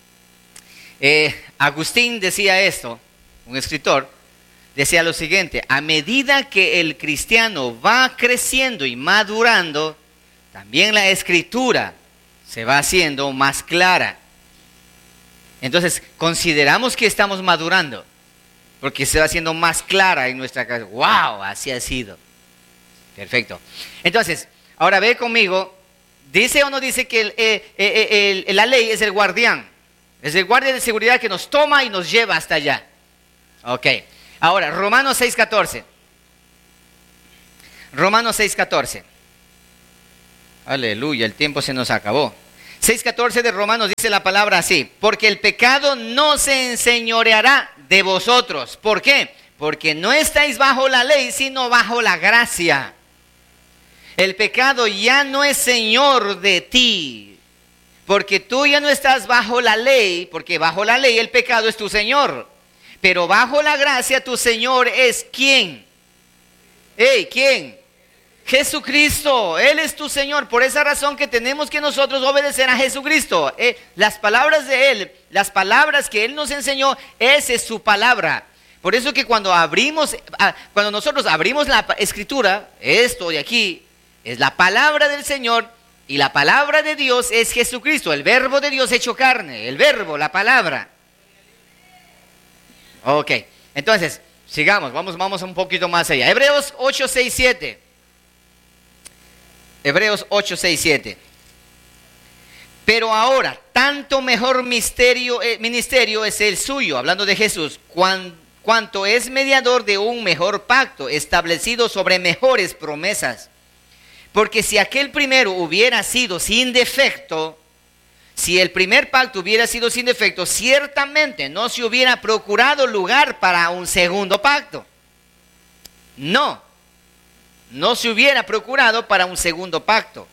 Speaker 1: Agustín decía esto, un escritor, decía lo siguiente: a medida que el cristiano va creciendo y madurando, también la Escritura se va haciendo más clara. Entonces, consideramos que estamos madurando, porque se va haciendo más clara en nuestra casa. ¡Wow! Así ha sido. Perfecto. Entonces, ahora ve conmigo ¿Dice o no dice que la ley es el guardián? Es el guardia de seguridad que nos toma y nos lleva hasta allá. Ok. Ahora, Romanos 6:14. Romanos 6:14. Aleluya, el tiempo se nos acabó. 6:14 de Romanos dice la palabra así: porque el pecado no se enseñoreará de vosotros. ¿Por qué? Porque no estáis bajo la ley, sino bajo la gracia. El pecado ya no es señor de ti, porque tú ya no estás bajo la ley, porque bajo la ley el pecado es tu señor. Pero bajo la gracia tu señor es ¿quién? ¿Quién? Jesucristo. Él es tu Señor. Por esa razón que tenemos que nosotros obedecer a Jesucristo. Las palabras de Él, las palabras que Él nos enseñó, esa es su palabra. Por eso que cuando nosotros abrimos la Escritura, esto de aquí es la palabra del Señor, y la palabra de Dios es Jesucristo, el verbo de Dios hecho carne, el verbo, la palabra. Ok, entonces, sigamos, vamos un poquito más allá. Hebreos 8, 6, 7. Hebreos 8, 6, 7. Pero ahora, tanto mejor ministerio es el suyo, hablando de Jesús, cuanto es mediador de un mejor pacto, establecido sobre mejores promesas. Porque si aquel primero hubiera sido sin defecto, si el primer pacto hubiera sido sin defecto, ciertamente no se hubiera procurado lugar para un segundo pacto. No se hubiera procurado para un segundo pacto.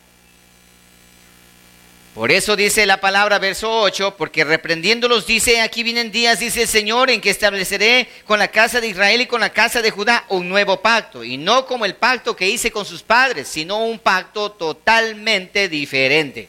Speaker 1: Por eso dice la palabra, verso 8, porque reprendiéndolos dice, aquí vienen días, dice el Señor, en que estableceré con la casa de Israel y con la casa de Judá un nuevo pacto, y no como el pacto que hice con sus padres, sino un pacto totalmente diferente.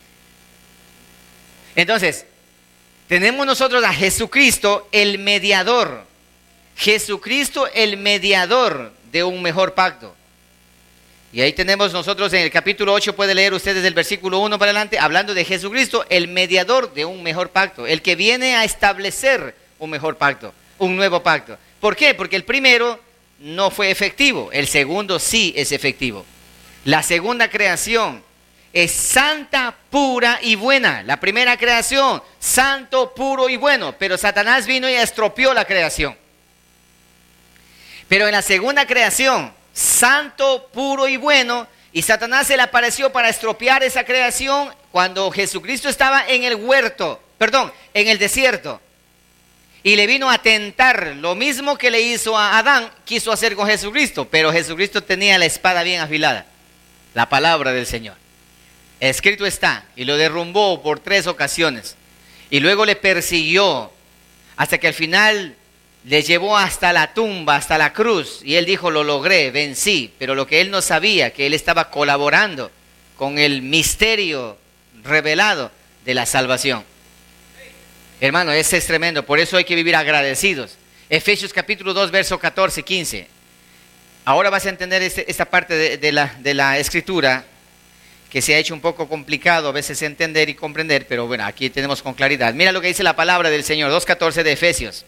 Speaker 1: Entonces, tenemos nosotros a Jesucristo, el mediador. Jesucristo, el mediador de un mejor pacto. Y ahí tenemos nosotros en el capítulo 8, puede leer ustedes del versículo 1 para adelante, hablando de Jesucristo, el mediador de un mejor pacto, el que viene a establecer un mejor pacto, un nuevo pacto. ¿Por qué? Porque el primero no fue efectivo, el segundo sí es efectivo. La segunda creación es santa, pura y buena. La primera creación, santo, puro y bueno, pero Satanás vino y estropeó la creación. Pero en la segunda creación, santo, puro y bueno, y Satanás se le apareció para estropear esa creación cuando Jesucristo estaba en el huerto, en el desierto, y le vino a tentar. Lo mismo que le hizo a Adán, quiso hacer con Jesucristo, pero Jesucristo tenía la espada bien afilada, la palabra del Señor. Escrito está, y lo derrumbó por 3 ocasiones, y luego le persiguió hasta que al final le llevó hasta la tumba, hasta la cruz, y él dijo, lo logré, vencí. Pero lo que él no sabía, que él estaba colaborando con el misterio revelado de la salvación. Hermano, ese es tremendo, por eso hay que vivir agradecidos. Efesios capítulo 2, verso 14, 15. Ahora vas a entender esta parte de la escritura, que se ha hecho un poco complicado a veces entender y comprender, pero bueno, aquí tenemos con claridad. Mira lo que dice la palabra del Señor, 2:14 de Efesios.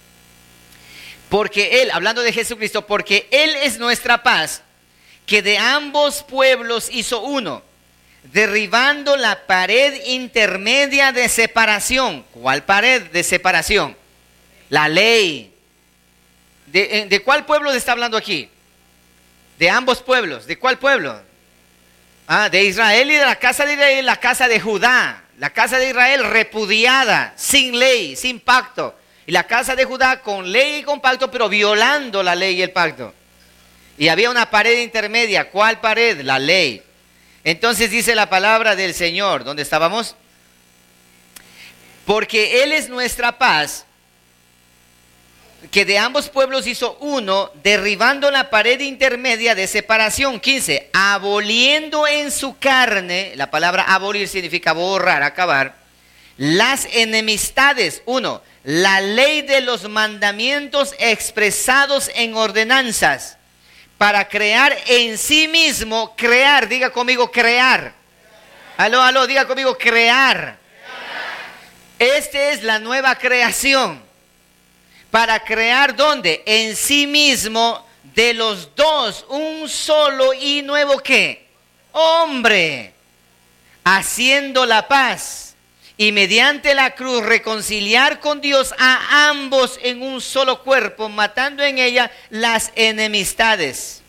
Speaker 1: Porque Él, hablando de Jesucristo, porque Él es nuestra paz, que de ambos pueblos hizo uno, derribando la pared intermedia de separación. ¿Cuál pared de separación? La ley. ¿De cuál pueblo está hablando aquí? De ambos pueblos. ¿De cuál pueblo? De Israel y de la casa de Israel y la casa de Judá. La casa de Israel repudiada, sin ley, sin pacto. Y la casa de Judá con ley y con pacto, pero violando la ley y el pacto. Y había una pared intermedia. ¿Cuál pared? La ley. Entonces dice la palabra del Señor. ¿Dónde estábamos? Porque Él es nuestra paz, que de ambos pueblos hizo uno, derribando la pared intermedia de separación. 15. Aboliendo en su carne, la palabra abolir significa borrar, acabar, las enemistades. 1. La ley de los mandamientos expresados en ordenanzas, para crear en sí mismo, crear, diga conmigo, crear. Aló, diga conmigo, crear. Esta es la nueva creación. Para crear, ¿dónde? En sí mismo, de los dos, un solo y nuevo, ¿qué? Hombre. haciendo la paz y mediante la cruz reconciliar con Dios a ambos en un solo cuerpo, matando en ella las enemistades.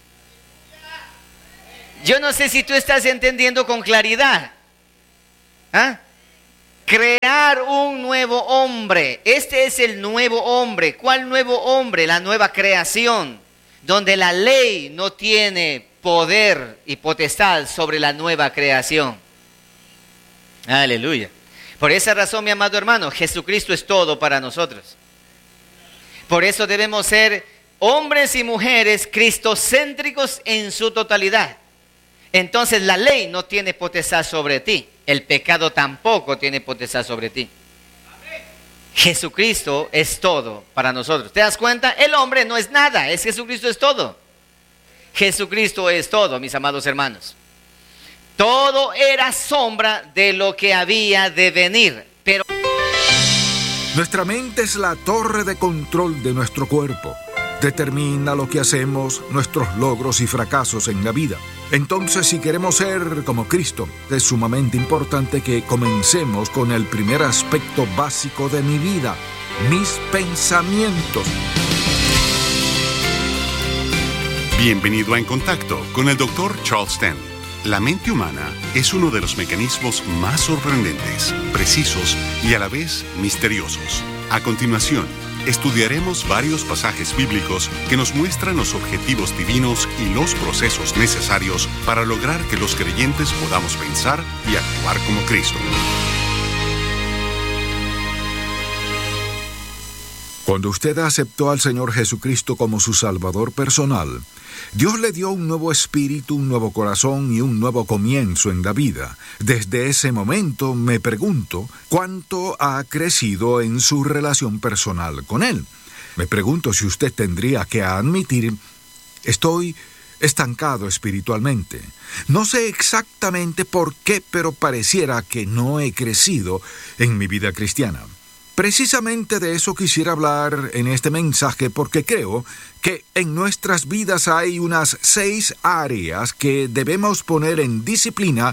Speaker 1: Yo no sé si tú estás entendiendo con claridad. ¿Ah? Crear un nuevo hombre. Este es el nuevo hombre. ¿Cuál nuevo hombre? La nueva creación, donde la ley no tiene poder y potestad sobre la nueva creación. Aleluya. Por esa razón, mi amado hermano, Jesucristo es todo para nosotros. Por eso debemos ser hombres y mujeres cristocéntricos en su totalidad. Entonces la ley no tiene potestad sobre ti. El pecado tampoco tiene potestad sobre ti. Jesucristo es todo para nosotros. ¿Te das cuenta? El hombre no es nada, Jesucristo es todo. Jesucristo es todo, mis amados hermanos. Todo era sombra de lo que había de venir, pero...
Speaker 2: Nuestra mente es la torre de control de nuestro cuerpo. Determina lo que hacemos, nuestros logros y fracasos en la vida. Entonces, si queremos ser como Cristo, es sumamente importante que comencemos con el primer aspecto básico de mi vida: mis pensamientos.
Speaker 3: Bienvenido a En Contacto con el Dr. Charles Stanley. La mente humana es uno de los mecanismos más sorprendentes, precisos y a la vez misteriosos. A continuación, estudiaremos varios pasajes bíblicos que nos muestran los objetivos divinos y los procesos necesarios para lograr que los creyentes podamos pensar y actuar como Cristo.
Speaker 2: Cuando usted aceptó al Señor Jesucristo como su Salvador personal, Dios le dio un nuevo espíritu, un nuevo corazón y un nuevo comienzo en la vida. Desde ese momento me pregunto cuánto ha crecido en su relación personal con Él. Me pregunto si usted tendría que admitir: estoy estancado espiritualmente. No sé exactamente por qué, pero pareciera que no he crecido en mi vida cristiana. Precisamente de eso quisiera hablar en este mensaje, porque creo que en nuestras vidas hay unas 6 áreas que debemos poner en disciplina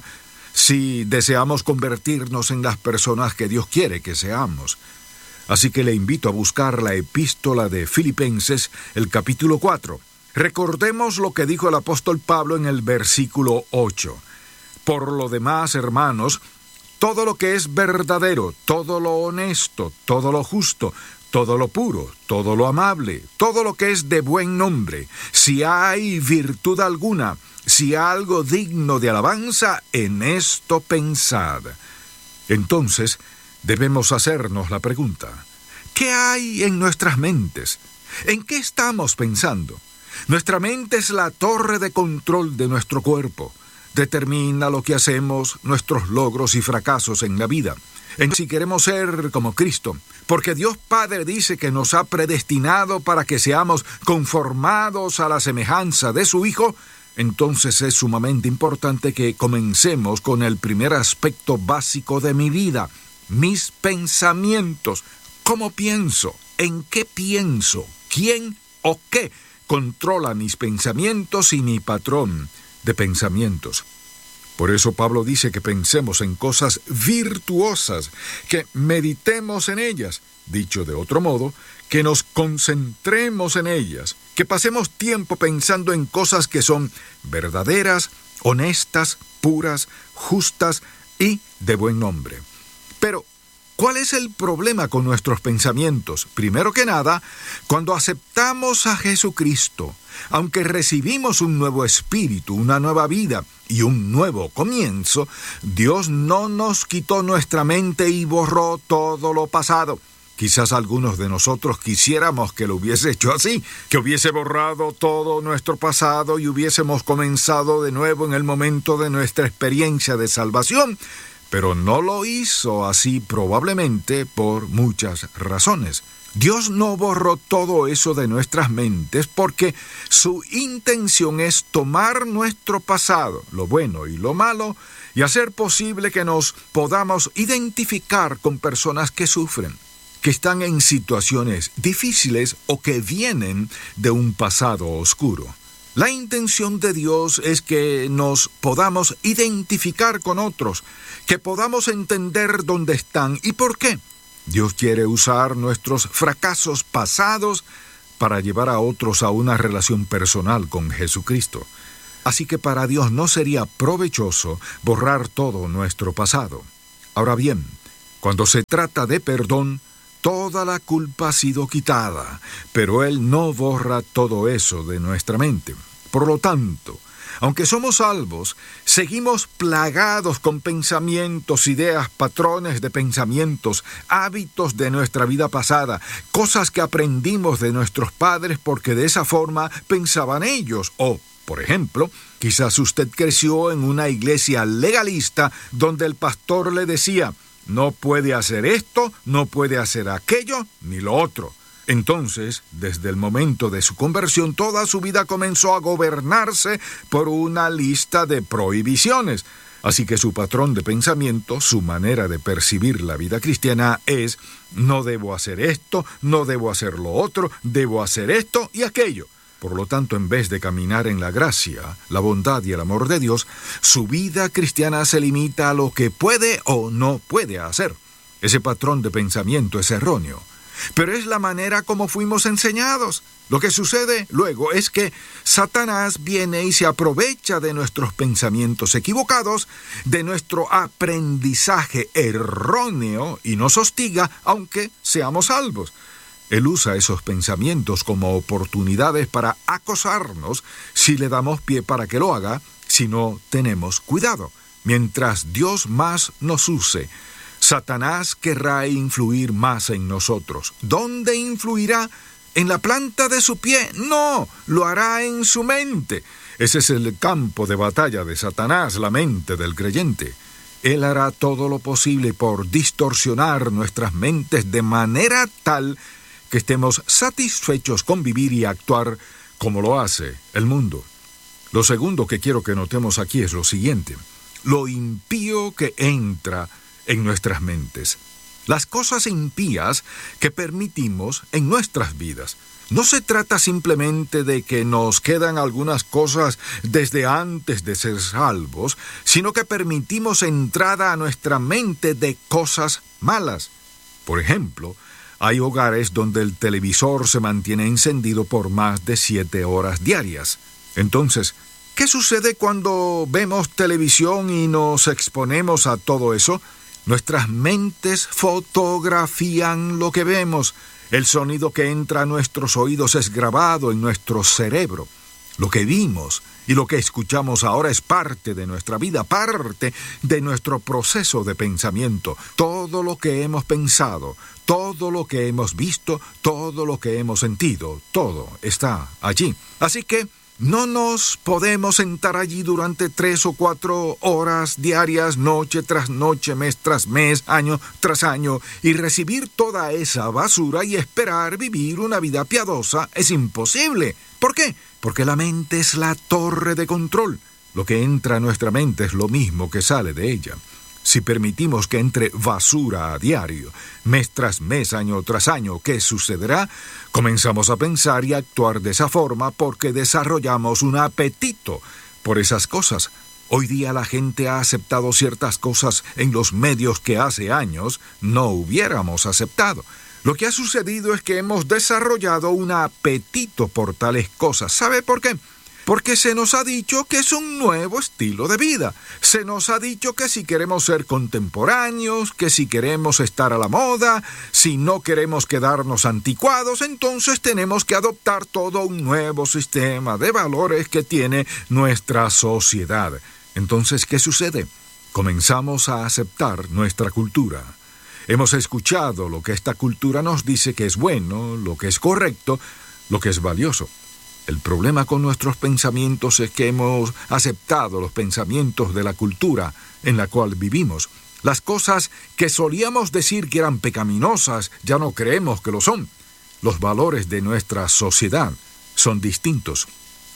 Speaker 2: si deseamos convertirnos en las personas que Dios quiere que seamos. Así que le invito a buscar la epístola de Filipenses, el capítulo 4. Recordemos lo que dijo el apóstol Pablo en el versículo 8. Por lo demás, hermanos, todo lo que es verdadero, todo lo honesto, todo lo justo, todo lo puro, todo lo amable, todo lo que es de buen nombre, si hay virtud alguna, si hay algo digno de alabanza, en esto pensad. Entonces, debemos hacernos la pregunta: ¿qué hay en nuestras mentes? ¿En qué estamos pensando? Nuestra mente es la torre de control de nuestro cuerpo. Determina lo que hacemos, nuestros logros y fracasos en la vida. Si queremos ser como Cristo, porque Dios Padre dice que nos ha predestinado para que seamos conformados a la semejanza de su Hijo, entonces es sumamente importante que comencemos con el primer aspecto básico de mi vida: mis pensamientos. ¿Cómo pienso? ¿En qué pienso? ¿Quién o qué controla mis pensamientos y mi patrón de pensamientos? Por eso Pablo dice que pensemos en cosas virtuosas, que meditemos en ellas. Dicho de otro modo, que nos concentremos en ellas, que pasemos tiempo pensando en cosas que son verdaderas, honestas, puras, justas y de buen nombre. Pero, ¿cuál es el problema con nuestros pensamientos? Primero que nada, cuando aceptamos a Jesucristo, aunque recibimos un nuevo espíritu, una nueva vida y un nuevo comienzo, Dios no nos quitó nuestra mente y borró todo lo pasado. Quizás algunos de nosotros quisiéramos que lo hubiese hecho así, que hubiese borrado todo nuestro pasado y hubiésemos comenzado de nuevo en el momento de nuestra experiencia de salvación, pero no lo hizo así, probablemente por muchas razones. Dios no borró todo eso de nuestras mentes porque su intención es tomar nuestro pasado, lo bueno y lo malo, y hacer posible que nos podamos identificar con personas que sufren, que están en situaciones difíciles o que vienen de un pasado oscuro. La intención de Dios es que nos podamos identificar con otros, que podamos entender dónde están y por qué. Dios quiere usar nuestros fracasos pasados para llevar a otros a una relación personal con Jesucristo. Así que para Dios no sería provechoso borrar todo nuestro pasado. Ahora bien, cuando se trata de perdón, toda la culpa ha sido quitada, pero Él no borra todo eso de nuestra mente. Por lo tanto, aunque somos salvos, seguimos plagados con pensamientos, ideas, patrones de pensamientos, hábitos de nuestra vida pasada, cosas que aprendimos de nuestros padres porque de esa forma pensaban ellos. O, por ejemplo, quizás usted creció en una iglesia legalista donde el pastor le decía: no puede hacer esto, no puede hacer aquello, ni lo otro. Entonces, desde el momento de su conversión, toda su vida comenzó a gobernarse por una lista de prohibiciones. Así que su patrón de pensamiento, su manera de percibir la vida cristiana es: no debo hacer esto, no debo hacer lo otro, debo hacer esto y aquello. Por lo tanto, en vez de caminar en la gracia, la bondad y el amor de Dios, su vida cristiana se limita a lo que puede o no puede hacer. Ese patrón de pensamiento es erróneo, pero es la manera como fuimos enseñados. Lo que sucede luego es que Satanás viene y se aprovecha de nuestros pensamientos equivocados, de nuestro aprendizaje erróneo y nos hostiga aunque seamos salvos. Él usa esos pensamientos como oportunidades para acosarnos si le damos pie para que lo haga, si no tenemos cuidado. Mientras Dios más nos use, Satanás querrá influir más en nosotros. ¿Dónde influirá? ¿En la planta de su pie? No, lo hará en su mente. Ese es el campo de batalla de Satanás, la mente del creyente. Él hará todo lo posible por distorsionar nuestras mentes de manera tal que estemos satisfechos con vivir y actuar como lo hace el mundo. Lo segundo que quiero que notemos aquí es lo siguiente: lo impío que entra en nuestras mentes. Las cosas impías que permitimos en nuestras vidas. No se trata simplemente de que nos quedan algunas cosas desde antes de ser salvos, sino que permitimos entrada a nuestra mente de cosas malas. Por ejemplo, hay hogares donde el televisor se mantiene encendido por más de 7 horas diarias. Entonces, ¿qué sucede cuando vemos televisión y nos exponemos a todo eso? Nuestras mentes fotografían lo que vemos. El sonido que entra a nuestros oídos es grabado en nuestro cerebro. Lo que vimos y lo que escuchamos ahora es parte de nuestra vida, parte de nuestro proceso de pensamiento. Todo lo que hemos pensado, todo lo que hemos visto, todo lo que hemos sentido, todo está allí. Así que no nos podemos sentar allí durante 3 o 4 horas diarias, noche tras noche, mes tras mes, año tras año, y recibir toda esa basura y esperar vivir una vida piadosa. Es imposible. ¿Por qué? Porque la mente es la torre de control. Lo que entra a nuestra mente es lo mismo que sale de ella. Si permitimos que entre basura a diario, mes tras mes, año tras año, ¿qué sucederá? Comenzamos a pensar y a actuar de esa forma porque desarrollamos un apetito por esas cosas. Hoy día la gente ha aceptado ciertas cosas en los medios que hace años no hubiéramos aceptado. Lo que ha sucedido es que hemos desarrollado un apetito por tales cosas. ¿Sabe por qué? Porque se nos ha dicho que es un nuevo estilo de vida. Se nos ha dicho que si queremos ser contemporáneos, que si queremos estar a la moda, si no queremos quedarnos anticuados, entonces tenemos que adoptar todo un nuevo sistema de valores que tiene nuestra sociedad. Entonces, ¿qué sucede? Comenzamos a aceptar nuestra cultura. Hemos escuchado lo que esta cultura nos dice que es bueno, lo que es correcto, lo que es valioso. El problema con nuestros pensamientos es que hemos aceptado los pensamientos de la cultura en la cual vivimos. Las cosas que solíamos decir que eran pecaminosas ya no creemos que lo son. Los valores de nuestra sociedad son distintos.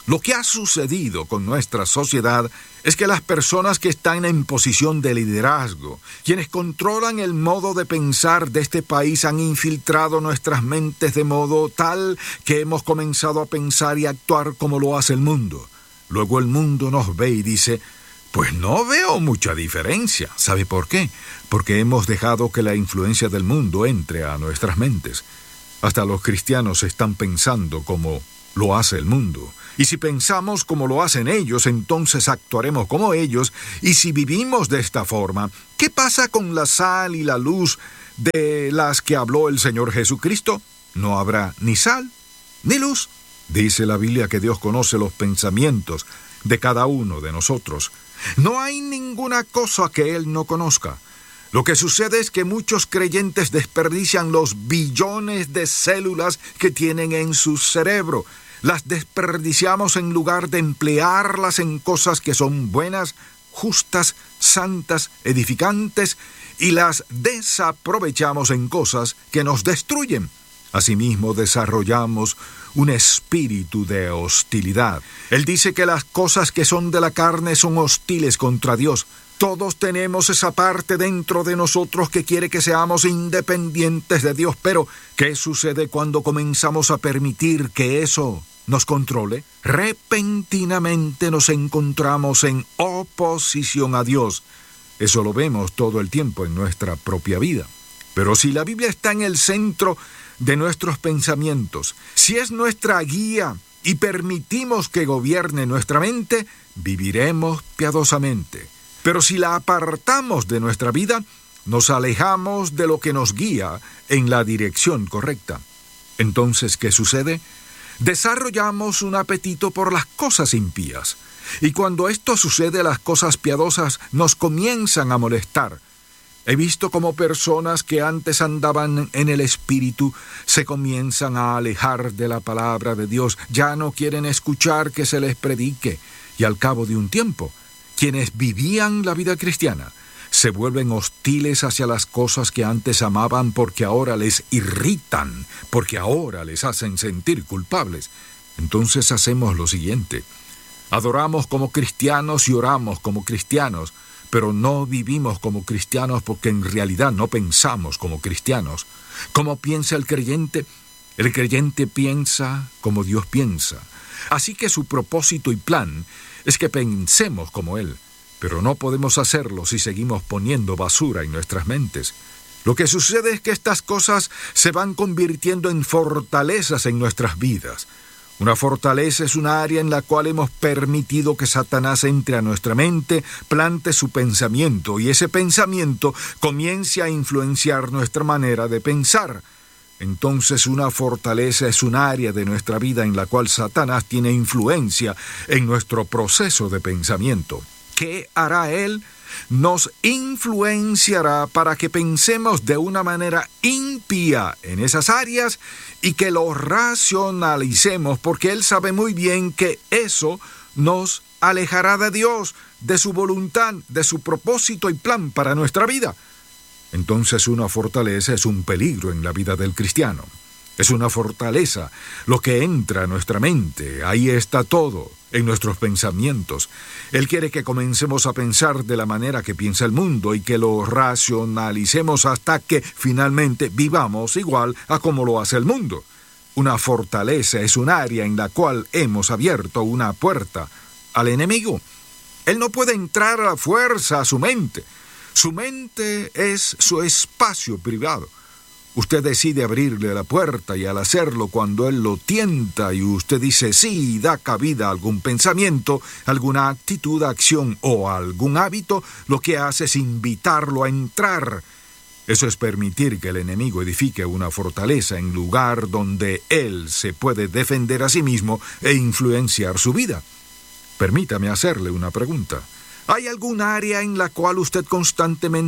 Speaker 2: Lo que ha sucedido con nuestra sociedad es que las personas que están en posición de liderazgo, quienes controlan el modo de pensar de este país, han infiltrado nuestras mentes de modo tal que hemos comenzado a pensar y actuar como lo hace el mundo. Luego el mundo nos ve y dice: pues no veo mucha diferencia. ¿Sabe por qué? Porque hemos dejado que la influencia del mundo entre a nuestras mentes. Hasta los cristianos están pensando como lo hace el mundo. Y si pensamos como lo hacen ellos, entonces actuaremos como ellos. Y si vivimos de esta forma, ¿qué pasa con la sal y la luz de las que habló el Señor Jesucristo? No habrá ni sal ni luz. Dice la Biblia que Dios conoce los pensamientos de cada uno de nosotros. No hay ninguna cosa que Él no conozca. Lo que sucede es que muchos creyentes desperdician los billones de células que tienen en su cerebro. Las desperdiciamos en lugar de emplearlas en cosas que son buenas, justas, santas, edificantes, y las desaprovechamos en cosas que nos destruyen. Asimismo, desarrollamos un espíritu de hostilidad. Él dice que las cosas que son de la carne son hostiles contra Dios. Todos tenemos esa parte dentro de nosotros que quiere que seamos independientes de Dios, pero ¿qué sucede cuando comenzamos a permitir que eso nos controle? Repentinamente nos encontramos en oposición a Dios. Eso lo vemos todo el tiempo en nuestra propia vida. Pero si la Biblia está en el centro de nuestros pensamientos, si es nuestra guía y permitimos que gobierne nuestra mente, viviremos piadosamente. Pero si la apartamos de nuestra vida, nos alejamos de lo que nos guía en la dirección correcta. Entonces, ¿qué sucede? Desarrollamos un apetito por las cosas impías. Y cuando esto sucede, las cosas piadosas nos comienzan a molestar. He visto cómo personas que antes andaban en el Espíritu se comienzan a alejar de la palabra de Dios. Ya no quieren escuchar que se les predique. Y al cabo de un tiempo, quienes vivían la vida cristiana se vuelven hostiles hacia las cosas que antes amaban porque ahora les irritan, porque ahora les hacen sentir culpables. Entonces hacemos lo siguiente: adoramos como cristianos y oramos como cristianos, pero no vivimos como cristianos porque en realidad no pensamos como cristianos. ¿Cómo piensa el creyente? El creyente piensa como Dios piensa. Así que su propósito y plan es que pensemos como Él, pero no podemos hacerlo si seguimos poniendo basura en nuestras mentes. Lo que sucede es que estas cosas se van convirtiendo en fortalezas en nuestras vidas. Una fortaleza es una área en la cual hemos permitido que Satanás entre a nuestra mente, plante su pensamiento, y ese pensamiento comience a influenciar nuestra manera de pensar. Entonces una fortaleza es un área de nuestra vida en la cual Satanás tiene influencia en nuestro proceso de pensamiento. ¿Qué hará él? Nos influenciará para que pensemos de una manera impía en esas áreas y que lo racionalicemos, porque él sabe muy bien que eso nos alejará de Dios, de su voluntad, de su propósito y plan para nuestra vida. Entonces una fortaleza es un peligro en la vida del cristiano. Es una fortaleza lo que entra a nuestra mente. Ahí está todo, en nuestros pensamientos. Él quiere que comencemos a pensar de la manera que piensa el mundo y que lo racionalicemos hasta que finalmente vivamos igual a como lo hace el mundo. Una fortaleza es un área en la cual hemos abierto una puerta al enemigo. Él no puede entrar a la fuerza a su mente. Su mente es su espacio privado. Usted decide abrirle la puerta y al hacerlo, cuando él lo tienta y usted dice sí, da cabida a algún pensamiento, alguna actitud, acción o algún hábito, lo que hace es invitarlo a entrar. Eso es permitir que el enemigo edifique una fortaleza en lugar donde él se puede defender a sí mismo e influenciar su vida. Permítame hacerle una pregunta. ¿Hay algún área en la cual usted constantemente